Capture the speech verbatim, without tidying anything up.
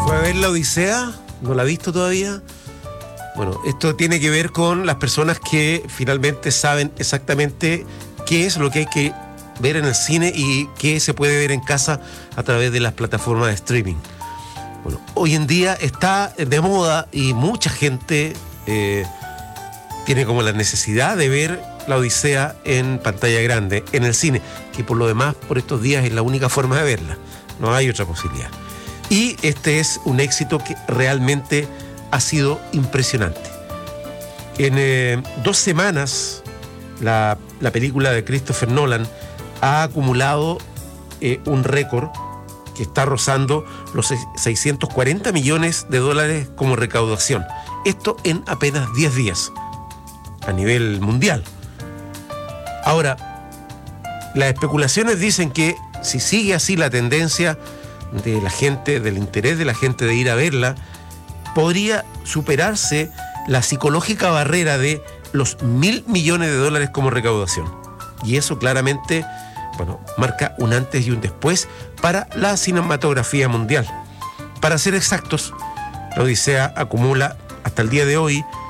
¿Fue a ver la Odisea? ¿No la ha visto todavía? Bueno, esto tiene que ver con las personas que finalmente saben exactamente qué es lo que hay que ver en el cine y qué se puede ver en casa a través de las plataformas de streaming. Bueno, hoy en día está de moda y mucha gente eh, tiene como la necesidad de ver la Odisea en pantalla grande, en el cine, que por lo demás por estos días es la única forma de verla, no hay otra posibilidad. Y este es un éxito que realmente ha sido impresionante. En eh, dos semanas, la, la película de Christopher Nolan ha acumulado eh, un récord que está rozando los seiscientos cuarenta millones de dólares como recaudación. Esto en apenas diez días, a nivel mundial. Ahora, las especulaciones dicen que si sigue así la tendencia de la gente, del interés de la gente de ir a verla, podría superarse la psicológica barrera de los mil millones de dólares como recaudación. Y eso claramente, bueno, marca un antes y un después para la cinematografía mundial. Para ser exactos, la Odisea acumula hasta el día de hoy